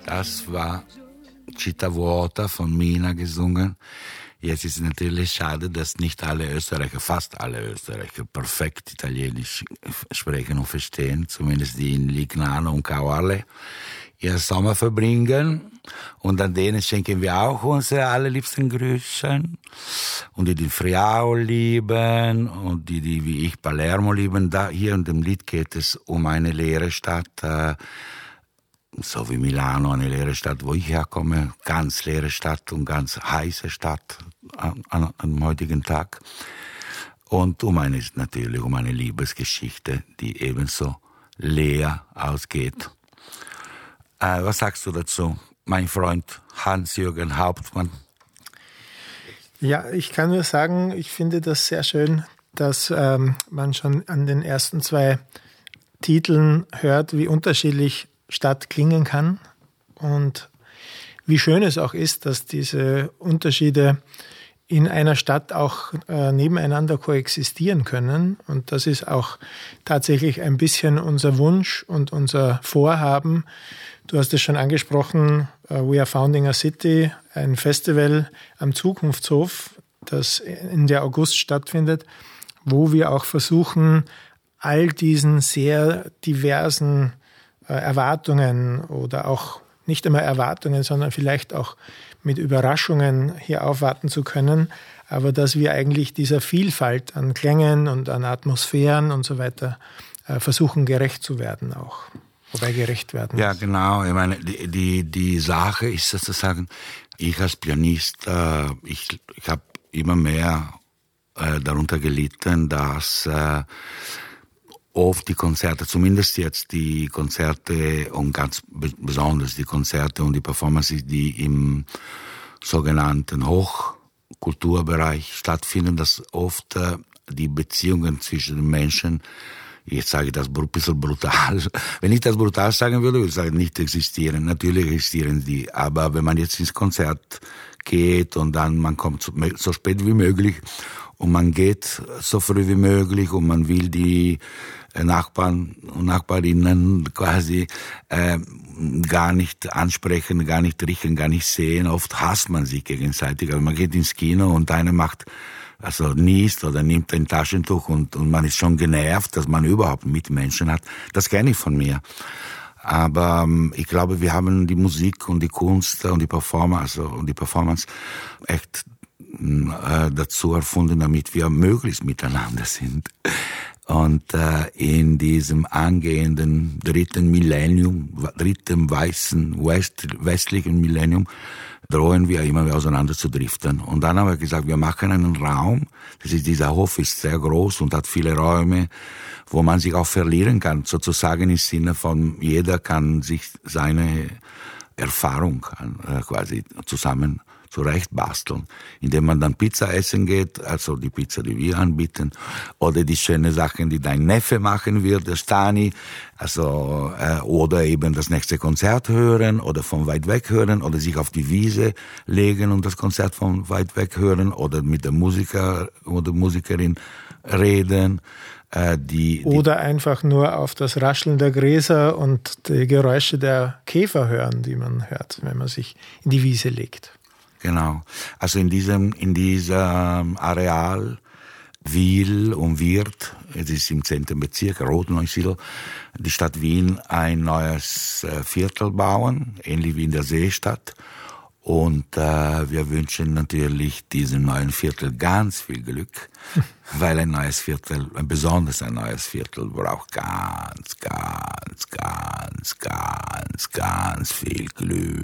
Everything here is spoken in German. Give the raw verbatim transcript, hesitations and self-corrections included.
Das war Città Vuota von Mina gesungen. Jetzt ist es natürlich schade, dass nicht alle Österreicher, fast alle Österreicher, perfekt Italienisch sprechen und verstehen, zumindest die in Lignano und Caorle ihren Sommer verbringen. Und an denen schenken wir auch unsere allerliebsten Grüße. Und die, die Friaul lieben und die, die wie ich Palermo lieben. Da, hier in dem Lied geht es um eine leere Stadt, äh, so wie Milano, eine leere Stadt, wo ich herkomme, ganz leere Stadt und ganz heiße Stadt an, an, am heutigen Tag. Und um eine, natürlich um eine Liebesgeschichte, die ebenso leer ausgeht. Äh, was sagst du dazu, mein Freund Hans-Jürgen Hauptmann? Ja, ich kann nur sagen, ich finde das sehr schön, dass ähm, man schon an den ersten zwei Titeln hört, wie unterschiedlich Stadt klingen kann und wie schön es auch ist, dass diese Unterschiede in einer Stadt auch äh, nebeneinander koexistieren können. Und das ist auch tatsächlich ein bisschen unser Wunsch und unser Vorhaben. Du hast es schon angesprochen, uh, We are Founding a City, ein Festival am Zukunftshof, das Ende August stattfindet, wo wir auch versuchen, all diesen sehr diversen äh, Erwartungen oder auch nicht einmal Erwartungen, sondern vielleicht auch mit Überraschungen hier aufwarten zu können, aber dass wir eigentlich dieser Vielfalt an Klängen und an Atmosphären und so weiter äh, versuchen, gerecht zu werden auch. Wobei gerecht werden Ja, muss. genau. Ich meine, die, die, die Sache ist sozusagen, ich als Pianist, äh, ich, ich habe immer mehr äh, darunter gelitten, dass äh, oft die Konzerte, zumindest jetzt die Konzerte und ganz besonders die Konzerte und die Performances, die im sogenannten Hochkulturbereich stattfinden, dass oft äh, die Beziehungen zwischen den Menschen, jetzt sage ich das ein bisschen brutal, wenn ich das brutal sagen würde, würde ich sagen, nicht existieren. Natürlich existieren die, aber wenn man jetzt ins Konzert geht und dann man kommt so, so spät wie möglich und man geht so früh wie möglich und man will die Nachbarn und Nachbarinnen quasi äh, gar nicht ansprechen, gar nicht riechen, gar nicht sehen. Oft hasst man sich gegenseitig. Aber man geht ins Kino und einer macht, also niest oder nimmt ein Taschentuch und, und man ist schon genervt, dass man überhaupt Mitmenschen hat. Das kenne ich von mir. Aber ähm, ich glaube, wir haben die Musik und die Kunst und die Performance, also, und die Performance echt äh, dazu erfunden, damit wir möglichst miteinander sind. Und äh, in diesem angehenden dritten Millennium, dritten weißen, west, westlichen Millennium, drohen wir immer mehr auseinander zu driften. Und dann haben wir gesagt, wir machen einen Raum, das ist, dieser Hof ist sehr groß und hat viele Räume, wo man sich auch verlieren kann, sozusagen im Sinne von, jeder kann sich seine Erfahrung äh, quasi zusammen zurechtbasteln, indem man dann Pizza essen geht, also die Pizza, die wir anbieten, oder die schönen Sachen, die dein Neffe machen wird, der Stani, also äh, oder eben das nächste Konzert hören oder von weit weg hören oder sich auf die Wiese legen und das Konzert von weit weg hören oder mit der Musiker oder Musikerin reden. Äh, die, die oder einfach nur auf das Rascheln der Gräser und die Geräusche der Käfer hören, die man hört, wenn man sich in die Wiese legt. Genau. Also in diesem, in diesem Areal will und wird, es ist im zehnten Bezirk, Rot-Neusiedl, die Stadt Wien ein neues Viertel bauen, ähnlich wie in der Seestadt. Und äh, wir wünschen natürlich diesem neuen Viertel ganz viel Glück, weil ein neues Viertel, besonders ein neues Viertel, braucht ganz, ganz, ganz, ganz, ganz viel Glück.